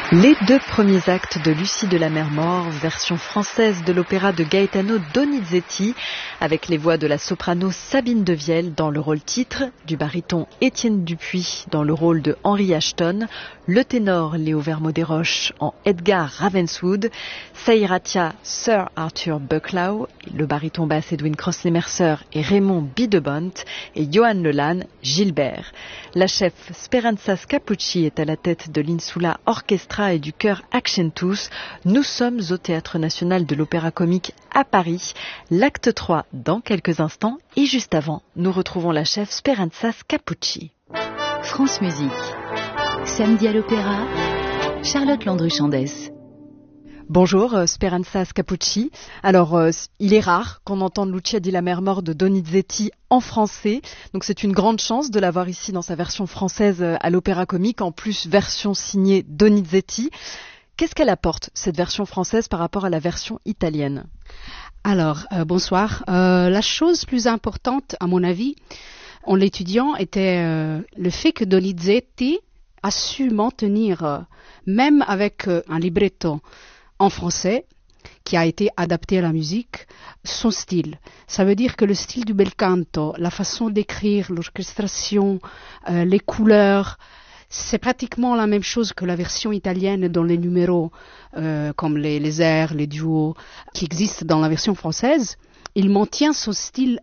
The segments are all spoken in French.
Les deux premiers actes de Lucie de la Mer Morte, version française de l'opéra de Gaetano Donizetti, avec les voix de la soprano Sabine Devielle dans le rôle titre, du baryton Étienne Dupuis dans le rôle de Henry Ashton, le ténor Léo Vermaux-Desroches en Edgar Ravenswood, Sayrathia Sir Arthur Bucklow, le baryton basse Edwin Crossley-Mercer et Raymond Bidebont, et Johan Lelanne, Gilbert. La chef Speranza Scapucci est à la tête de l'Insula Orchestra et du chœur Accentus. Nous sommes au Théâtre National de l'Opéra Comique à Paris. L'acte 3 dans quelques instants et juste avant, nous retrouvons la chef Speranza Scapucci. France Musique. Samedi à l'Opéra, Charlotte Landru-Chandès. Bonjour Speranza Scapucci. Alors, il est rare qu'on entende Lucia di la Mer Morte de Donizetti en français. Donc c'est une grande chance de l'avoir ici dans sa version française à l'Opéra Comique, en plus version signée Donizetti. Qu'est-ce qu'elle apporte, cette version française, par rapport à la version italienne ? Alors, bonsoir. La chose plus importante, à mon avis, en l'étudiant, était le fait que Donizetti a su maintenir, même avec un libretto en français, qui a été adapté à la musique, son style. Ça veut dire que le style du bel canto, la façon d'écrire, l'orchestration, les couleurs, c'est pratiquement la même chose que la version italienne dans les numéros, comme les airs, les duos, qui existent dans la version française. Il maintient son style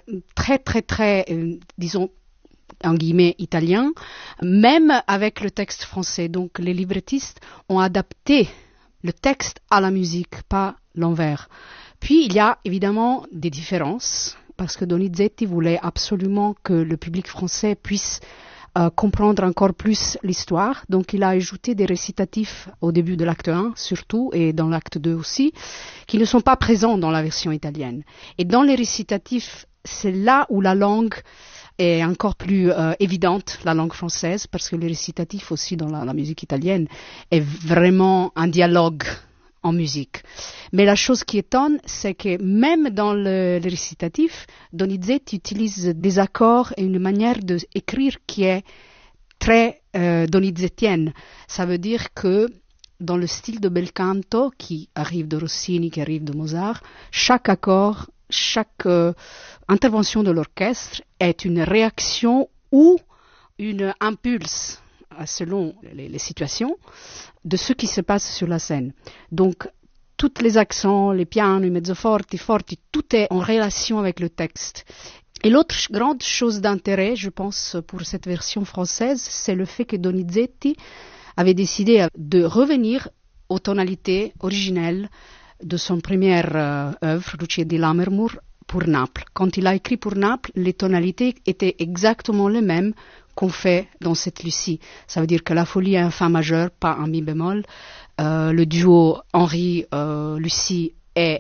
très, disons, en guillemets, italien, même avec le texte français. Donc les librettistes ont adapté le texte à la musique, pas l'envers. Puis il y a évidemment des différences, parce que Donizetti voulait absolument que le public français puisse comprendre encore plus l'histoire. Donc il a ajouté des récitatifs au début de l'acte 1 surtout, et dans l'acte 2 aussi, qui ne sont pas présents dans la version italienne. Et dans les récitatifs, c'est là où la langue est encore plus évidente, la langue française, parce que le récitatif aussi dans la musique italienne est vraiment un dialogue en musique. Mais la chose qui étonne, c'est que même dans le récitatif, Donizetti utilise des accords et une manière d'écrire qui est très donizettienne. Ça veut dire que dans le style de bel canto, qui arrive de Rossini, qui arrive de Mozart, chaque accord, chaque intervention de l'orchestre est une réaction ou une impulse, selon les situations, de ce qui se passe sur la scène. Donc, tous les accents, les pianos, les mezzoforti, forti, tout est en relation avec le texte. Et l'autre grande chose d'intérêt, je pense, pour cette version française, c'est le fait que Donizetti avait décidé de revenir aux tonalités originelles de son première œuvre, Lucia di la Mer Morte, pour Naples. Quand il a écrit pour Naples, les tonalités étaient exactement les mêmes qu'on fait dans cette Lucie. Ça veut dire que la folie est un fa majeur, pas un mi bémol. Le duo Henri-Lucie est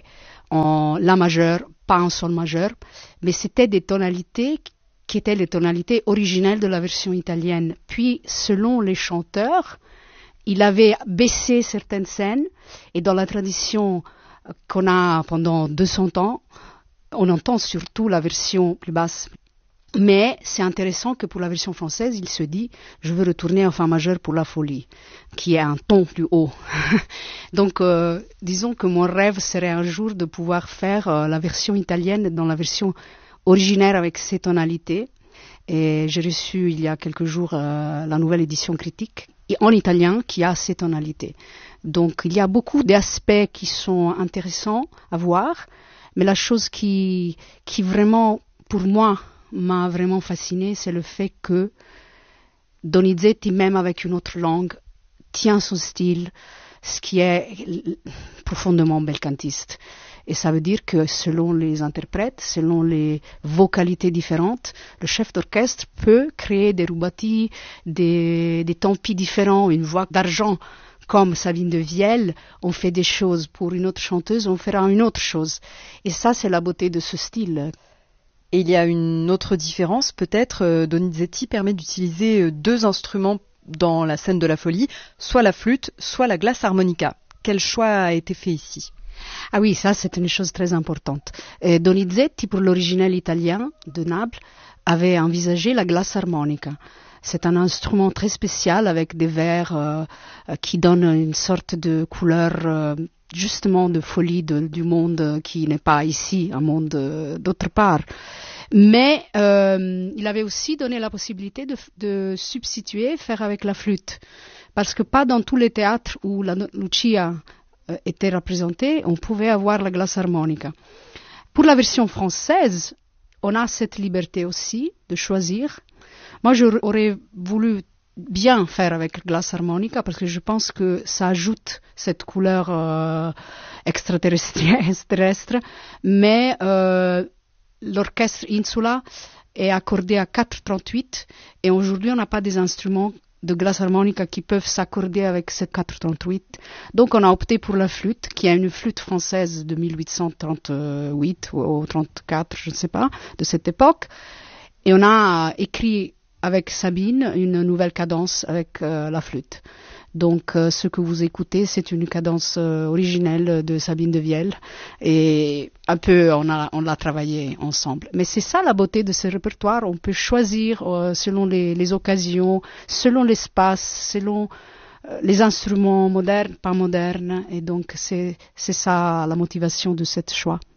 en la majeur, pas en sol majeur. Mais c'était des tonalités qui étaient les tonalités originelles de la version italienne. Puis, selon les chanteurs, il avait baissé certaines scènes, et dans la tradition qu'on a pendant 200 ans, on entend surtout la version plus basse. Mais c'est intéressant que pour la version française, il se dit « je veux retourner en fa majeur pour la folie », qui est un ton plus haut. Donc, disons que mon rêve serait un jour de pouvoir faire la version italienne dans la version originaire avec ces tonalités. Et j'ai reçu il y a quelques jours la nouvelle édition critique en italien qui a ces tonalités. Donc il y a beaucoup d'aspects qui sont intéressants à voir, mais la chose qui vraiment, pour moi, m'a vraiment fascinée, c'est le fait que Donizetti, même avec une autre langue, tient son style, ce qui est profondément belcantiste. Et ça veut dire que selon les interprètes, selon les vocalités différentes, le chef d'orchestre peut créer des rubbati, des tempi différents, une voix d'argent. Comme Sabine Devielle, on fait des choses pour une autre chanteuse, on fera une autre chose. Et ça, c'est la beauté de ce style. Et il y a une autre différence, peut-être, Donizetti permet d'utiliser deux instruments dans la scène de la folie, soit la flûte, soit la glace harmonica. Quel choix a été fait ici ? Ah oui, ça c'est une chose très importante. Donizetti, pour l'original italien de Naples, avait envisagé la glace harmonica. C'est un instrument très spécial avec des verres qui donnent une sorte de couleur justement de folie du monde qui n'est pas ici, un monde d'autre part. Mais il avait aussi donné la possibilité de substituer, faire avec la flûte. Parce que pas dans tous les théâtres où la Lucia était représentée, on pouvait avoir la glace harmonica. Pour la version française, on a cette liberté aussi de choisir. Moi, j'aurais voulu bien faire avec la glace harmonica parce que je pense que ça ajoute cette couleur extraterrestre. Mais l'orchestre Insula est accordé à 4/38 et aujourd'hui, on n'a pas des instruments de glace harmonica qui peuvent s'accorder avec cette 4/38. Donc on a opté pour la flûte, qui est une flûte française de 1838 ou 34, je ne sais pas, de cette époque. Et on a écrit avec Sabine une nouvelle cadence avec la flûte. Donc ce que vous écoutez, c'est une cadence originelle de Sabine de Viel et un peu on l'a travaillé ensemble. Mais c'est ça la beauté de ce répertoire, on peut choisir selon les occasions, selon l'espace, selon les instruments modernes, pas modernes, et donc c'est ça la motivation de ce choix.